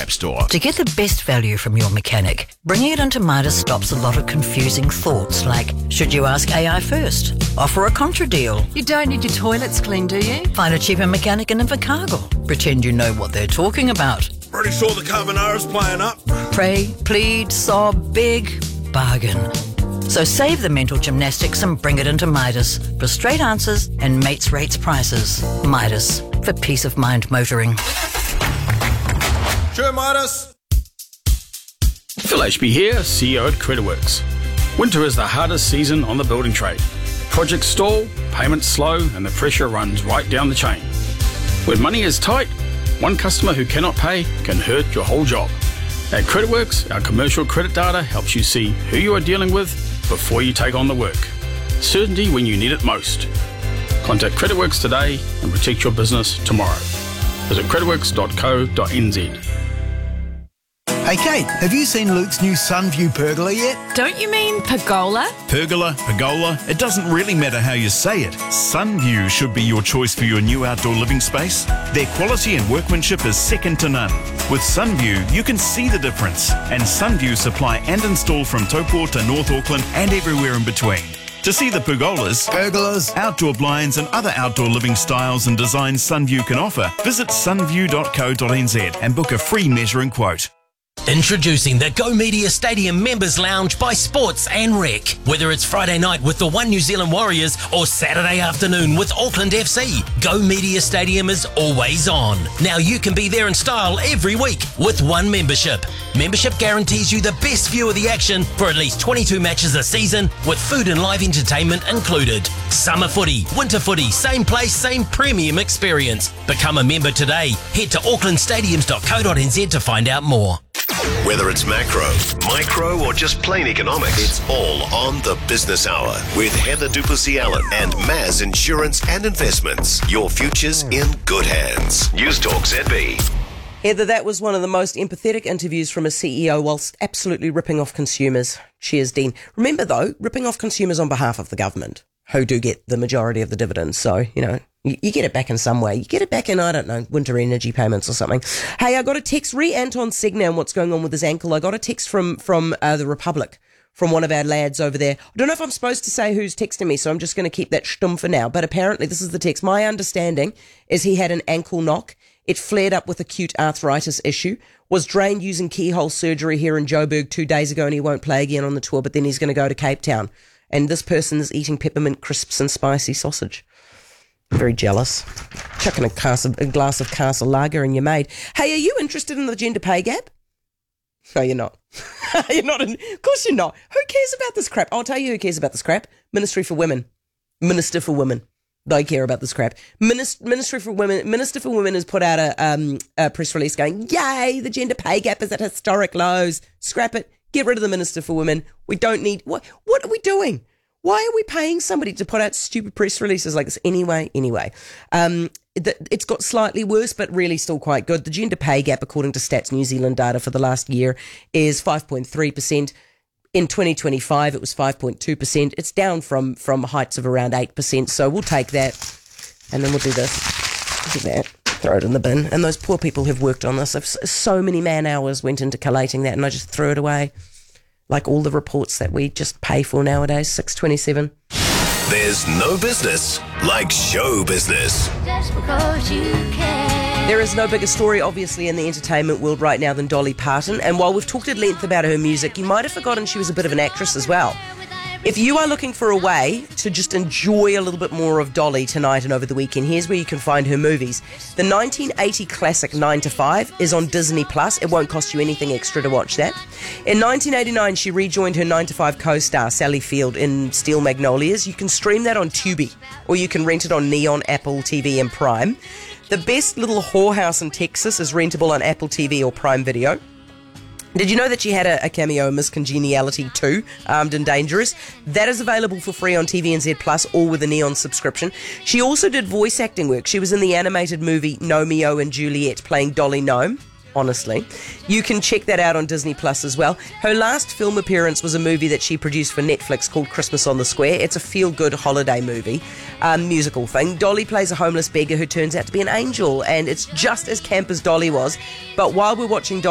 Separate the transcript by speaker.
Speaker 1: App Store.
Speaker 2: To get the best value from your mechanic, bringing it into Midas stops a lot of confusing thoughts like, should you ask AI first? Offer a contra deal.
Speaker 3: You don't need your toilets cleaned, do you?
Speaker 2: Find a cheaper mechanic in Invercargill. Pretend you know what they're talking about.
Speaker 4: Pretty sure the carbonara's playing up.
Speaker 2: Pray, plead, sob, big, bargain. So save the mental gymnastics and bring it into Midas for straight answers and mates rates prices. Midas, for peace of mind motoring.
Speaker 4: Sure, Midas.
Speaker 5: Phil HB here, CEO at CreditWorks. Winter is the hardest season on the building trade. Projects stall, payments slow, and the pressure runs right down the chain. When money is tight, one customer who cannot pay can hurt your whole job. At CreditWorks, our commercial credit data helps you see who you are dealing with before you take on the work. Certainty when you need it most. Contact CreditWorks today and protect your business tomorrow. Visit creditworks.co.nz.
Speaker 6: Hey Kate, have you seen Luke's new Sunview pergola yet?
Speaker 3: Don't you mean pergola?
Speaker 1: Pergola, it doesn't really matter how you say it. Sunview should be your choice for your new outdoor living space. Their quality and workmanship is second to none. With Sunview, you can see the difference. And Sunview supply and install from Taupo to North Auckland and everywhere in between. To see the pergolas, outdoor blinds and other outdoor living styles and designs Sunview can offer, visit sunview.co.nz and book a free measuring quote.
Speaker 7: Introducing the Go Media Stadium Members Lounge by Sports and Rec. Whether it's Friday night with the One New Zealand Warriors or Saturday afternoon with Auckland FC, Go Media Stadium is always on. Now you can be there in style every week with one membership. Membership guarantees you the best view of the action for at least 22 matches a season with food and live entertainment included. Summer footy, winter footy, same place, same premium experience. Become a member today. Head to aucklandstadiums.co.nz to find out more.
Speaker 8: Whether it's macro, micro, or just plain economics, it's all on the Business Hour with Heather Duplessis-Allen and Maz Insurance and Investments. Your future's in good hands. News Talk ZB.
Speaker 9: Heather, that was one of the most empathetic interviews from a CEO whilst absolutely ripping off consumers. Cheers, Dean. Remember, though, ripping off consumers on behalf of the government, who do get the majority of the dividends. So, you know, you get it back in some way. You get it back in, I don't know, winter energy payments or something. Hey, I got a text, Anton Segna, and what's going on with his ankle. I got a text from the Republic, from one of our lads over there. I don't know if I'm supposed to say who's texting me, so I'm just going to keep that stum for now. But apparently, this is the text. My understanding is he had an ankle knock. It flared up with acute arthritis issue, was drained using keyhole surgery here in Joburg 2 days ago, and he won't play again on the tour, but then he's going to go to Cape Town. And this person is eating peppermint crisps and spicy sausage. I'm very jealous. Chucking a glass of Castle Lager in your maid. Hey, are you interested in the gender pay gap? No, you're not. You're not. Of course you're not. Who cares about this crap? I'll tell you who cares about this crap. Minister for Women. They care about this crap. Minister for Women has put out a press release going, yay, the gender pay gap is at historic lows. Scrap it. Get rid of the Minister for Women. We don't need... What are we doing? Why are we paying somebody to put out stupid press releases like this anyway? It's got slightly worse, but really still quite good. The gender pay gap, according to Stats New Zealand data for the last year, is 5.3%. In 2025, it was 5.2%. It's down from heights of around 8%. So we'll take that, and then we'll do this. Do that. Throw it in the bin. And those poor people who've worked on this, so many man hours went into collating that, and I just threw it away. Like all the reports that we just pay for nowadays, $6.27.
Speaker 8: There's no business like show business.
Speaker 10: Just because you can.
Speaker 9: There is no bigger story, obviously, in the entertainment world right now than Dolly Parton. And while we've talked at length about her music, you might have forgotten she was a bit of an actress as well. If you are looking for a way to just enjoy a little bit more of Dolly tonight and over the weekend, here's where you can find her movies. The 1980 classic 9 to 5 is on Disney+. It won't cost you anything extra to watch that. In 1989, she rejoined her 9 to 5 co-star, Sally Field, in Steel Magnolias. You can stream that on Tubi, or you can rent it on Neon, Apple TV and Prime. The Best Little Whorehouse in Texas is rentable on Apple TV or Prime Video. Did you know that she had a cameo in Miss Congeniality 2, Armed and Dangerous? That is available for free on TVNZ Plus or with a Neon subscription. She also did voice acting work. She was in the animated movie Romeo and Juliet playing Dolly Gnome. Honestly, you can check that out on Disney Plus as well. Her last film appearance was a movie that she produced for Netflix called Christmas on the Square. It's a feel-good holiday movie, musical thing. Dolly plays a homeless beggar who turns out to be an angel, and it's just as camp as Dolly was. But while we're watching